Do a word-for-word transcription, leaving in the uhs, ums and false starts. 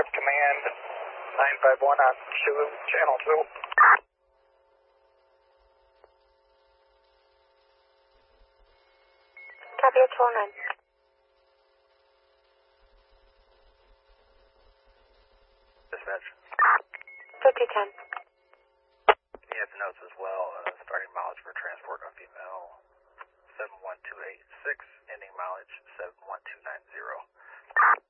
Script Command, nine five one on two, channel two. Copy at twelve nine. Dispatch. fifty ten. You have the notes as well. Uh, starting mileage for transport of female seven one two eight six, ending mileage seven